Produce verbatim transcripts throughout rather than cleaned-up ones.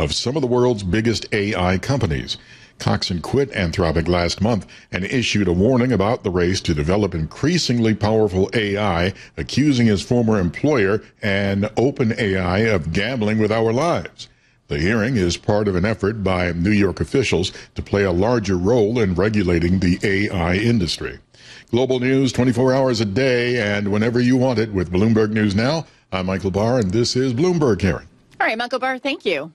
of some of the world's biggest A I companies. Coxon quit Anthropic last month and issued a warning about the race to develop increasingly powerful A I, accusing his former employer and OpenAI of gambling with our lives. The hearing is part of an effort by New York officials to play a larger role in regulating the A I industry. Global news twenty-four hours a day and whenever you want it with Bloomberg News Now. I'm Michael Barr, and this is Bloomberg Hearing. All right, Michael Barr, thank you.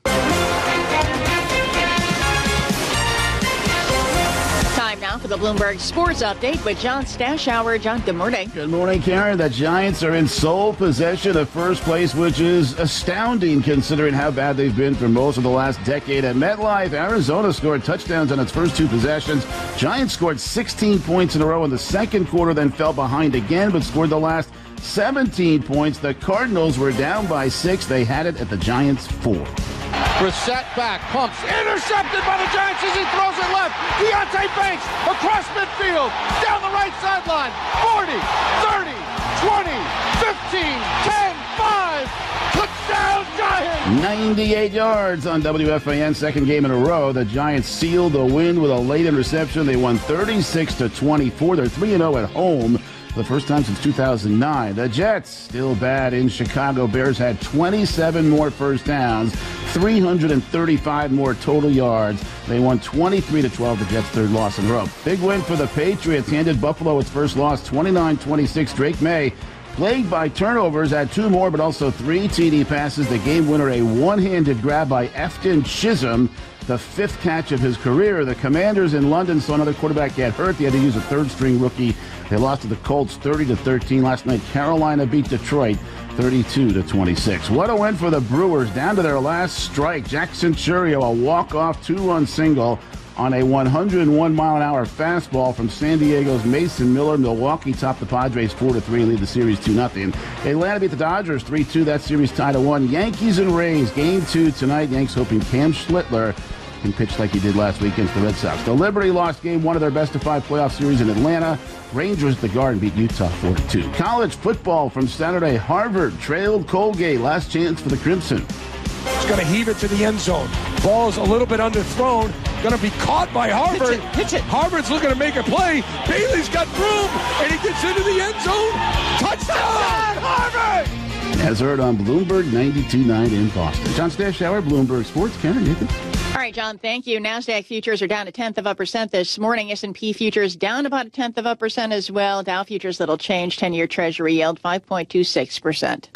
Time now for the Bloomberg Sports Update with John Stashower. John, good morning. Good morning, Karen. The Giants are in sole possession of first place, which is astounding considering how bad they've been for most of the last decade. At MetLife, Arizona scored touchdowns on its first two possessions. Giants scored sixteen points in a row in the second quarter, then fell behind again, but scored the last seventeen points. The Cardinals were down by six. They had it at the Giants' four. Brissett back, pumps, intercepted by the Giants as he throws it left. Deontay Banks across midfield, down the right sideline. forty, thirty, twenty, fifteen, ten, five. Touchdown Giants! ninety-eight yards on W F A N, second game in a row. The Giants sealed the win with a late interception. They won thirty-six to twenty-four. They're three and oh at home. The first time since two thousand nine. The Jets, still bad in Chicago. Bears had twenty-seven more first downs, three hundred thirty-five more total yards. They won twenty-three to twelve, the Jets' third loss in a row. Big win for the Patriots, handed Buffalo its first loss, twenty-nine twenty-six. Drake May, plagued by turnovers, had two more, but also three T D passes. The game winner, a one-handed grab by Efton Chisholm, the fifth catch of his career. The Commanders in London saw another quarterback get hurt. They had to use a third-string rookie. They lost to the Colts thirty to thirteen. Last night, Carolina beat Detroit thirty-two to twenty-six. What a win for the Brewers, down to their last strike. Jackson Chourio, a walk-off two-run single on a one hundred one mile an hour fastball from San Diego's Mason Miller. Milwaukee topped the Padres four to three and lead the series two nothing. Atlanta beat the Dodgers three two. That series tied at one. Yankees and Rays, game two tonight. Yanks hoping Cam Schlittler can pitch like he did last week against the Red Sox. The Liberty lost game one of their best of five playoff series in Atlanta. Rangers at the Garden beat Utah four to two. College football from Saturday. Harvard trailed Colgate. Last chance for the Crimson. He's going to heave it to the end zone. Ball's a little bit underthrown. Going to be caught by Harvard. Pitch it, pitch it. Harvard's looking to make a play. Bailey's got room, and he gets into the end zone. Touchdown, Harvard! As heard on Bloomberg ninety-two point nine in Boston. John Stashower, Bloomberg Sports. Karen, Nathan. All right, John, thank you. NASDAQ futures are down a tenth of a percent this morning. S and P futures down about a tenth of a percent as well. Dow futures, little change. ten-year Treasury yield, five point two six percent.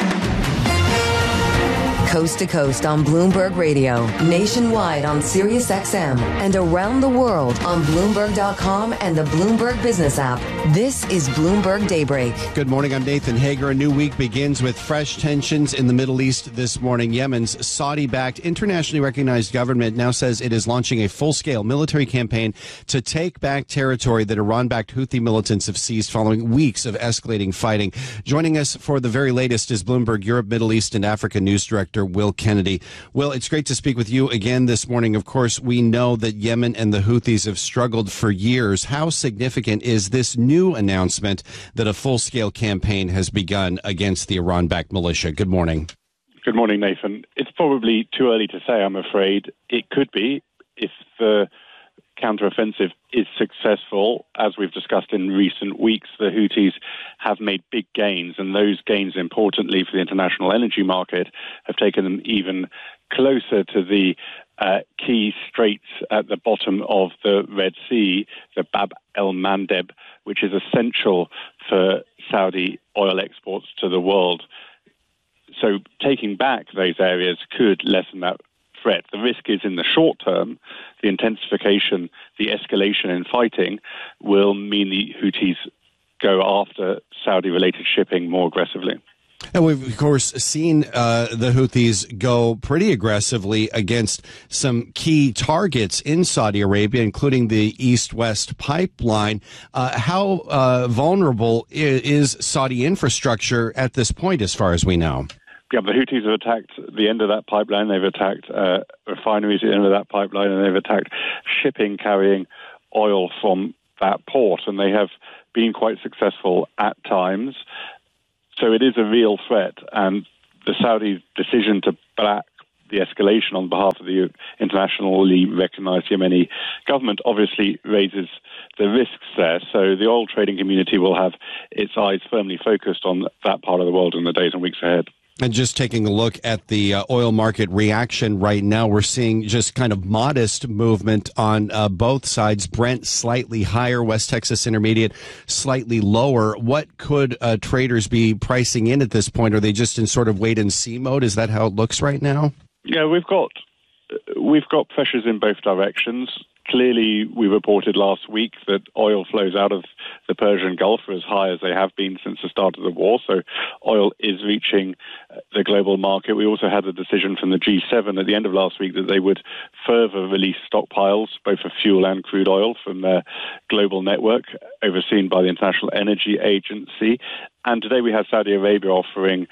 Coast to coast on Bloomberg Radio, nationwide on Sirius X M, and around the world on Bloomberg dot com and the Bloomberg Business app. This is Bloomberg Daybreak. Good morning. I'm Nathan Hager. A new week begins with fresh tensions in the Middle East this morning. Yemen's Saudi-backed, internationally recognized government now says it is launching a full-scale military campaign to take back territory that Iran-backed Houthi militants have seized following weeks of escalating fighting. Joining us for the very latest is Bloomberg Europe, Middle East, and Africa News Director Will Kennedy. Will, it's great to speak with you again this morning. Of course, we know that Yemen and the Houthis have struggled for years. How significant is this new announcement that a full-scale campaign has begun against the Iran-backed militia? Good morning. Good morning, Nathan. It's probably too early to say, I'm afraid. It could be if the counteroffensive is successful. As we've discussed in recent weeks, the Houthis have made big gains, and those gains, importantly for the international energy market, have taken them even closer to the uh, key straits at the bottom of the Red Sea, the Bab el-Mandeb, which is essential for Saudi oil exports to the world. So taking back those areas could lessen that threat. The risk is in the short term, the intensification, the escalation in fighting will mean the Houthis go after Saudi-related shipping more aggressively. And we've, of course, seen uh, the Houthis go pretty aggressively against some key targets in Saudi Arabia, including the East-West pipeline. Uh, how uh, vulnerable is Saudi infrastructure at this point, as far as we know? Yeah, the Houthis have attacked the end of that pipeline. They've attacked uh, refineries at the end of that pipeline, and they've attacked shipping carrying oil from that port. And they have been quite successful at times. So it is a real threat. And the Saudi decision to back the escalation on behalf of the internationally recognized Yemeni government obviously raises the risks there. So the oil trading community will have its eyes firmly focused on that part of the world in the days and weeks ahead. And just taking a look at the uh, oil market reaction right now, we're seeing just kind of modest movement on uh, both sides. Brent slightly higher, West Texas Intermediate slightly lower. What could uh, traders be pricing in at this point? Are they just in sort of wait and see mode? Is that how it looks right now? Yeah, we've got we've got pressures in both directions. Clearly, we reported last week that oil flows out of the Persian Gulf are as high as they have been since the start of the war. So oil is reaching the global market. We also had a decision from the G seven at the end of last week that they would further release stockpiles, both of fuel and crude oil, from their global network, overseen by the International Energy Agency. And today we have Saudi Arabia offering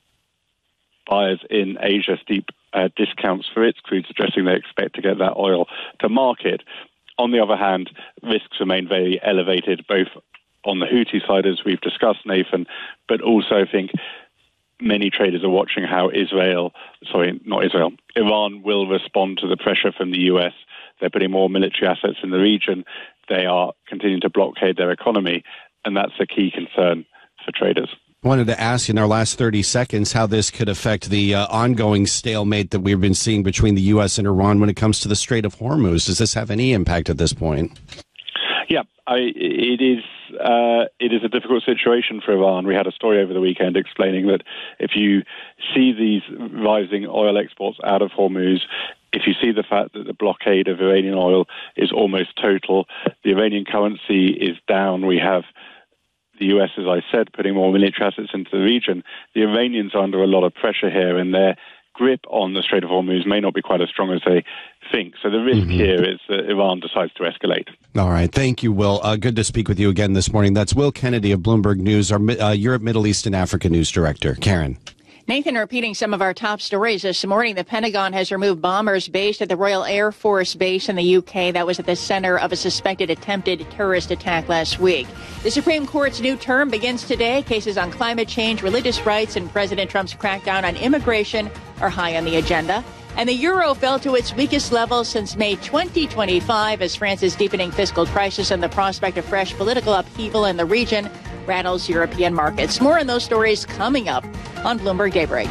buyers in Asia steep uh, discounts for its crude, suggesting they expect to get that oil to market. On the other hand, risks remain very elevated, both on the Houthi side, as we've discussed, Nathan, but also I think many traders are watching how Israel, sorry, not Israel, Iran will respond to the pressure from the U S. They're putting more military assets in the region. They are continuing to blockade their economy, and that's a key concern for traders. I wanted to ask in our last thirty seconds how this could affect the uh, ongoing stalemate that we've been seeing between the U S and Iran when it comes to the Strait of Hormuz. Does this have any impact at this point? Yeah, I, it is uh, it is a difficult situation for Iran. We had a story over the weekend explaining that if you see these rising oil exports out of Hormuz, if you see the fact that the blockade of Iranian oil is almost total, the Iranian currency is down, we have the U S, as I said, putting more military assets into the region, the Iranians are under a lot of pressure here, and their grip on the Strait of Hormuz may not be quite as strong as they think. So the risk mm-hmm. here is that Iran decides to escalate. All right. Thank you, Will. Uh, good to speak with you again this morning. That's Will Kennedy of Bloomberg News, our uh, Europe, Middle East, and Africa News Director. Karen. Nathan, repeating some of our top stories this morning, the Pentagon has removed bombers based at the Royal Air Force Base in the U K that was at the center of a suspected attempted terrorist attack last week. The Supreme Court's new term begins today. Cases on climate change, religious rights, and President Trump's crackdown on immigration are high on the agenda. And the euro fell to its weakest level since May twenty twenty-five as France's deepening fiscal crisis and the prospect of fresh political upheaval in the region rattles European markets. More on those stories coming up on Bloomberg Daybreak.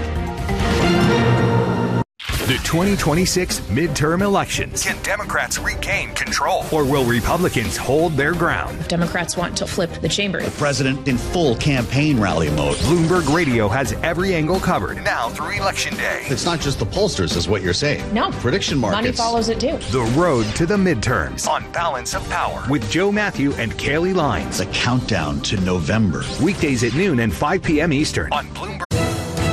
The twenty twenty-six midterm elections. Can Democrats regain control, or will Republicans hold their ground? Democrats want to flip the chamber. The president in full campaign rally mode. Bloomberg Radio has every angle covered now through Election Day. It's not just the pollsters, is what you're saying. No. Prediction markets. Money follows it, too. The road to the midterms on Balance of Power with Joe Matthew and Kaylee Lines. The countdown to November. Weekdays at noon and five p.m. Eastern on Bloomberg